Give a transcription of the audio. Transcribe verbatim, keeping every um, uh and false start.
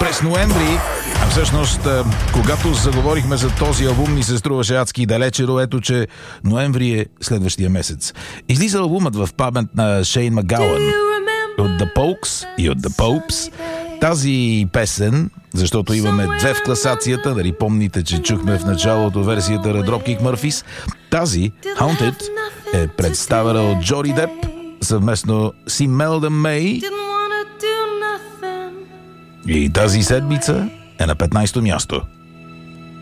през ноември. А всъщност, когато заговорихме за този албум, ни се струваше адски далече, ето, че ноември е следващия месец. Излиза албумът в памет на Шейн Магауън от The Pokes и от The Popes. Тази песен, защото имаме две в класацията, дали помните, че чухме в началото версията на Dropkick Murphys, тази, Haunted, е представена от Джони Деп съвместно с Imelda May и тази седмица е на петнайсето място.